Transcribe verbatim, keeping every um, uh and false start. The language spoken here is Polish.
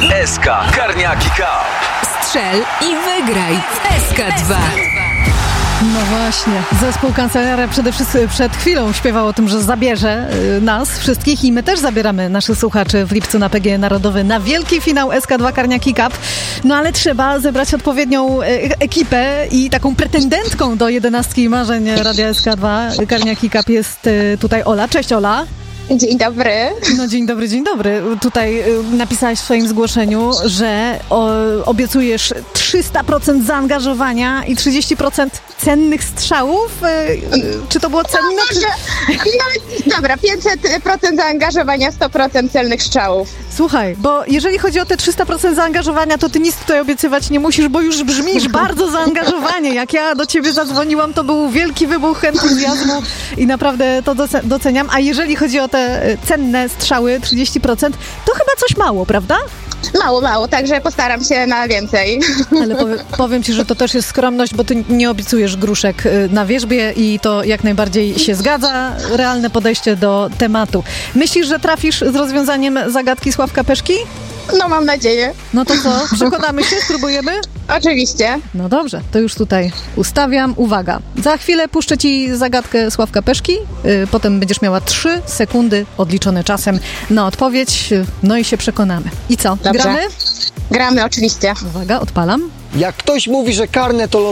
S K Karniaki Cup. Strzel i wygraj w S K dwa. No właśnie, zespół Cancellara przede wszystkim przed chwilą śpiewał o tym, że zabierze nas wszystkich i my też zabieramy naszych słuchaczy w lipcu na P G E Narodowy na wielki finał S K dwa Karniaki Cup. No ale trzeba zebrać odpowiednią ekipę i taką pretendentką do jedenastki marzeń Radia S K dwa Karniaki Cup jest tutaj Ola. Cześć Ola. Dzień dobry. No dzień dobry, dzień dobry. Tutaj napisałaś w swoim zgłoszeniu, że o, obiecujesz trzysta procent zaangażowania i trzydzieści procent cennych strzałów. Czy to było cenne? No, Czy... no, dobra, pięćset procent zaangażowania, sto procent celnych strzałów. Słuchaj, bo jeżeli chodzi o te trzysta procent zaangażowania, to ty nic tutaj obiecywać nie musisz, bo już brzmisz bardzo zaangażowanie. Jak ja do ciebie zadzwoniłam, to był wielki wybuch entuzjazmu i naprawdę to doceniam. A jeżeli chodzi o te cenne strzały, trzydzieści procent, to chyba coś mało, prawda? Mało, mało, także postaram się na więcej. Ale powie, powiem ci, że to też jest skromność, bo ty nie obiecujesz gruszek na wierzbie i to jak najbardziej się zgadza. Realne podejście do tematu. Myślisz, że trafisz z rozwiązaniem zagadki Sławka Peszki? No mam nadzieję. No to co? Przekonamy się? Spróbujemy? Oczywiście. No dobrze, to już tutaj ustawiam. Uwaga, za chwilę puszczę ci zagadkę Sławka Peszki, yy, potem będziesz miała trzy sekundy odliczone czasem na odpowiedź, yy, no i się przekonamy. I co? Dobrze. Gramy? Gramy, oczywiście. Uwaga, odpalam. Jak ktoś mówi, że karne to